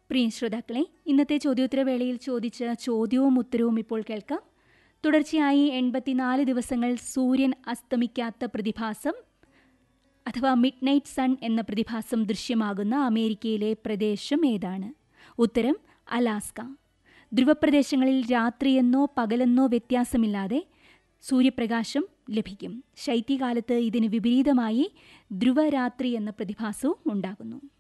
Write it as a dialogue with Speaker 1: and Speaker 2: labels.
Speaker 1: പ്രിയ ശ്രോതാക്കളെ, ഇന്നത്തെ ചോദ്യോത്തരവേളയിൽ ചോദിച്ച ചോദ്യവും ഉത്തരവും ഇപ്പോൾ കേൾക്കാം. തുടർച്ചയായി 84 ദിവസങ്ങൾ സൂര്യൻ അസ്തമിക്കാത്ത പ്രതിഭാസം അഥവാ മിഡ് നൈറ്റ് സൺ എന്ന പ്രതിഭാസം ദൃശ്യമാകുന്ന അമേരിക്കയിലെ പ്രദേശം ഏതാണ്? ഉത്തരം അലാസ്ക. ധ്രുവപ്രദേശങ്ങളിൽ രാത്രിയെന്നോ പകലെന്നോ വ്യത്യാസമില്ലാതെ സൂര്യപ്രകാശം ലഭിക്കും. ശൈത്യകാലത്ത് ഇതിന് വിപരീതമായി ധ്രുവരാത്രി എന്ന പ്രതിഭാസവും ഉണ്ടാകുന്നു.